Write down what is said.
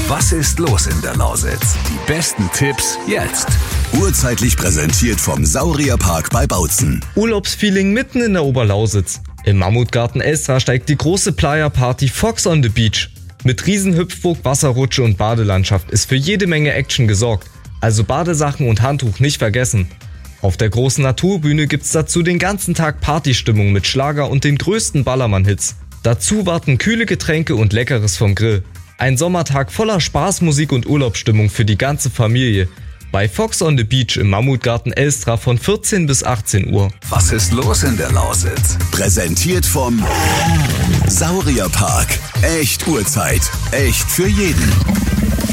Was ist los in der Lausitz? Die besten Tipps jetzt. Urzeitlich präsentiert vom Saurierpark bei Bautzen. Urlaubsfeeling mitten in der Oberlausitz. Im Mammutgarten Elstra steigt die große Playa-Party Fox on the Beach. Mit Riesenhüpfburg, Wasserrutsche und Badelandschaft ist für jede Menge Action gesorgt. Also Badesachen und Handtuch nicht vergessen. Auf der großen Naturbühne gibt's dazu den ganzen Tag Partystimmung mit Schlager und den größten Ballermann-Hits. Dazu warten kühle Getränke und Leckeres vom Grill. Ein Sommertag voller Spaß, Musik und Urlaubsstimmung für die ganze Familie. Bei Fox on the Beach im Mammutgarten Elstra von 14 bis 18 Uhr. Was ist los in der Lausitz? Präsentiert vom Saurierpark. Echt Urzeit. Echt für jeden.